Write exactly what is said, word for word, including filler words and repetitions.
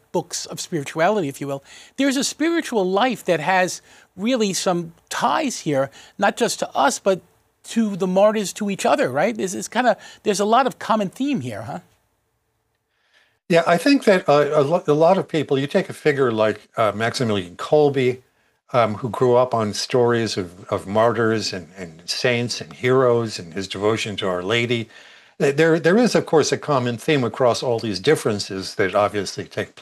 books of spirituality, if you will, there's a spiritual life that has really some ties here, not just to us, but to the martyrs, to each other, right? This is kind of, there's a lot of common theme here, huh? Yeah, I think that uh, a, lo- a lot of people, you take a figure like uh, Maximilian Kolbe, um, who grew up on stories of, of martyrs and, and saints and heroes and his devotion to Our Lady. There, there is, of course, a common theme across all these differences that obviously take place.